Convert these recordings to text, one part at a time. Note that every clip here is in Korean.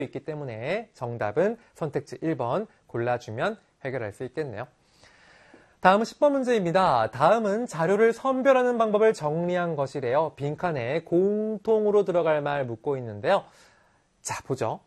있기 때문에 정답은 선택지 1번 골라주면 해결할 수 있겠네요. 다음은 10번 문제입니다. 다음은 자료를 선별하는 방법을 정리한 것이래요. 빈칸에 공통으로 들어갈 말 묻고 있는데요. 자, 보죠.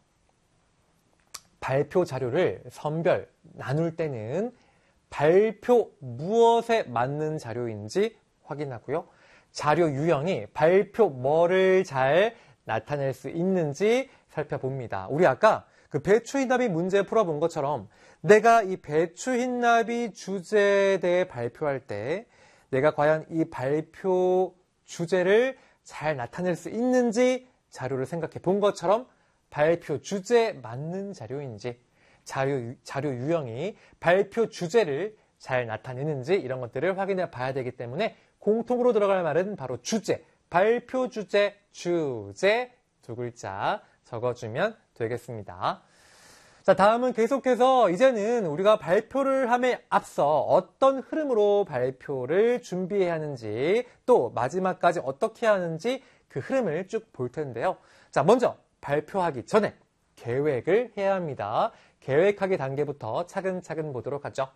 발표 자료를 선별, 나눌 때는 발표 무엇에 맞는 자료인지 확인하고요. 자료 유형이 발표 뭐를 잘 나타낼 수 있는지 살펴봅니다. 우리 아까 그 배추 흰나비 문제 풀어본 것처럼 내가 이 배추 흰나비 주제에 대해 발표할 때 내가 과연 이 발표 주제를 잘 나타낼 수 있는지 자료를 생각해 본 것처럼 발표 주제에 맞는 자료인지 자료 유형이 발표 주제를 잘 나타내는지 이런 것들을 확인해 봐야 되기 때문에 공통으로 들어갈 말은 바로 주제, 발표 주제, 주제 두 글자 적어주면 되겠습니다. 자, 다음은 계속해서 이제는 우리가 발표를 함에 앞서 어떤 흐름으로 발표를 준비해야 하는지 또 마지막까지 어떻게 하는지 그 흐름을 쭉 볼 텐데요. 자, 먼저 발표하기 전에 계획을 해야 합니다. 계획하기 단계부터 차근차근 보도록 하죠.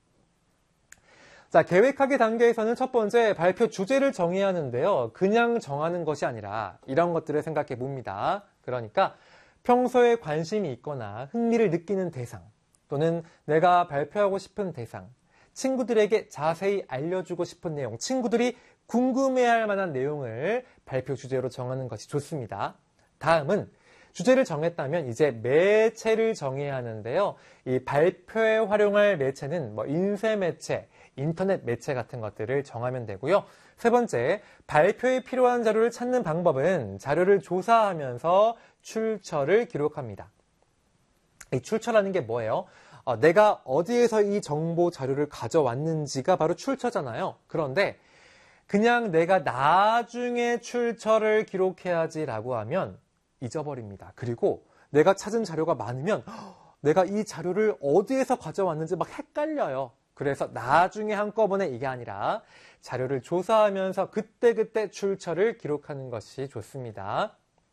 자, 계획하기 단계에서는 첫 번째 발표 주제를 정해야 하는데요. 그냥 정하는 것이 아니라 이런 것들을 생각해 봅니다. 그러니까 평소에 관심이 있거나 흥미를 느끼는 대상 또는 내가 발표하고 싶은 대상, 친구들에게 자세히 알려주고 싶은 내용, 친구들이 궁금해할 만한 내용을 발표 주제로 정하는 것이 좋습니다. 다음은 주제를 정했다면 이제 매체를 정해야 하는데요. 이 발표에 활용할 매체는 인쇄 매체, 인터넷 매체 같은 것들을 정하면 되고요. 세 번째, 발표에 필요한 자료를 찾는 방법은 자료를 조사하면서 출처를 기록합니다. 이 출처라는 게 뭐예요? 내가 어디에서 이 정보 자료를 가져왔는지가 바로 출처잖아요. 그런데 그냥 내가 나중에 출처를 기록해야지라고 하면 잊어버립니다. 그리고 내가 찾은 자료가 많으면 내가 이 자료를 어디에서 가져왔는지 막 헷갈려요. 그래서 나중에 한꺼번에 이게 아니라 자료를 조사하면서 그때그때 출처를 기록하는 것이 좋습니다.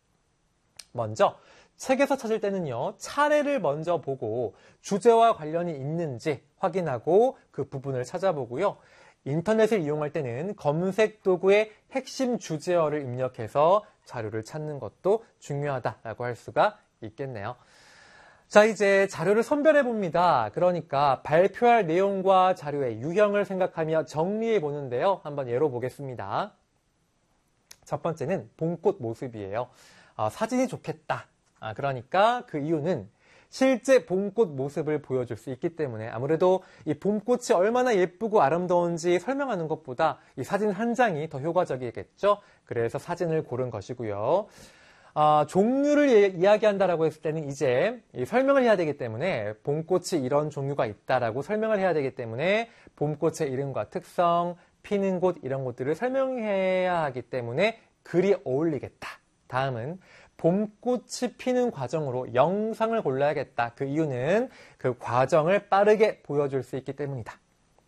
먼저 책에서 찾을 때는요. 차례를 먼저 보고 주제와 관련이 있는지 확인하고 그 부분을 찾아보고요. 인터넷을 이용할 때는 검색 도구에 핵심 주제어를 입력해서 자료를 찾는 것도 중요하다라고 할 수가 있겠네요. 자, 이제 자료를 선별해 봅니다. 그러니까 발표할 내용과 자료의 유형을 생각하며 정리해 보는데요. 한번 예로 보겠습니다. 첫 번째는 봄꽃 모습이에요. 사진이 좋겠다. 그러니까 그 이유는 실제 봄꽃 모습을 보여줄 수 있기 때문에 아무래도 이 봄꽃이 얼마나 예쁘고 아름다운지 설명하는 것보다 이 사진 한 장이 더 효과적이겠죠. 그래서 사진을 고른 것이고요. 종류를 이야기한다라고 했을 때는 이제 설명을 해야 되기 때문에 봄꽃이 이런 종류가 있다라고 설명을 해야 되기 때문에 봄꽃의 이름과 특성, 피는 곳 이런 것들을 설명해야 하기 때문에 글이 어울리겠다. 다음은 봄꽃이 피는 과정으로 영상을 골라야겠다. 그 이유는 그 과정을 빠르게 보여줄 수 있기 때문이다.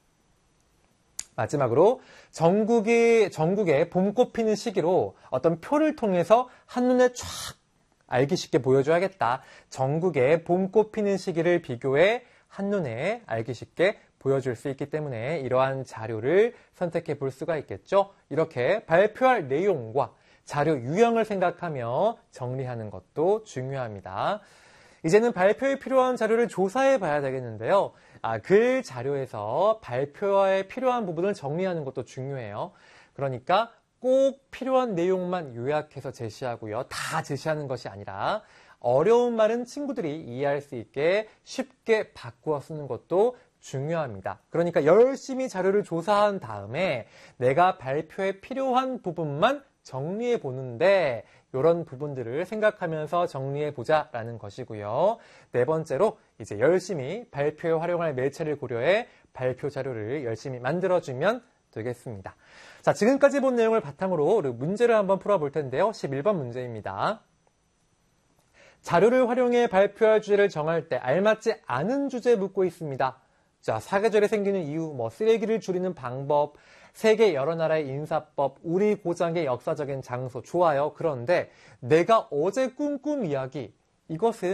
마지막으로 전국의 봄꽃 피는 시기로 어떤 표를 통해서 한눈에 쫙 알기 쉽게 보여줘야겠다. 전국의 봄꽃 피는 시기를 비교해 한눈에 알기 쉽게 보여줄 수 있기 때문에 이러한 자료를 선택해 볼 수가 있겠죠. 이렇게 발표할 내용과 자료 유형을 생각하며 정리하는 것도 중요합니다. 이제는 발표에 필요한 자료를 조사해 봐야 되겠는데요. 글 자료에서 발표에 필요한 부분을 정리하는 것도 중요해요. 그러니까 꼭 필요한 내용만 요약해서 제시하고요. 다 제시하는 것이 아니라 어려운 말은 친구들이 이해할 수 있게 쉽게 바꾸어 쓰는 것도 중요합니다. 그러니까 열심히 자료를 조사한 다음에 내가 발표에 필요한 부분만 정리해 보는데 이런 부분들을 생각하면서 정리해 보자라는 것이고요. 네 번째로 이제 열심히 발표에 활용할 매체를 고려해 발표 자료를 열심히 만들어주면 되겠습니다. 자, 지금까지 본 내용을 바탕으로 문제를 한번 풀어볼 텐데요. 11번 문제입니다. 자료를 활용해 발표할 주제를 정할 때 알맞지 않은 주제에 묻고 있습니다. 자, 사계절에 생기는 이유, 쓰레기를 줄이는 방법, 세계 여러 나라의 인사법, 우리 고장의 역사적인 장소, 좋아요. 그런데 내가 어제 꿈꾼 이야기, 이것은